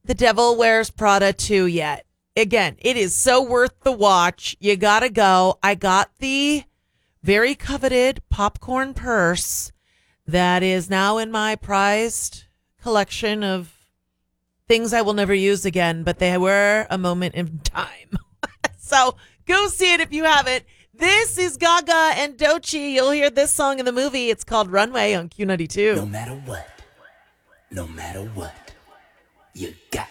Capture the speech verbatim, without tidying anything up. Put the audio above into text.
The Devil Wears Prada two yet. Again, it is so worth the watch. You gotta go. I got the very coveted popcorn purse that is now in my prized collection of things I will never use again, but they were a moment in time. So go see it if you haven't. This is Gaga and Doechii. You'll hear this song in the movie. It's called Runway on Q ninety-two. No matter what, no matter what, you got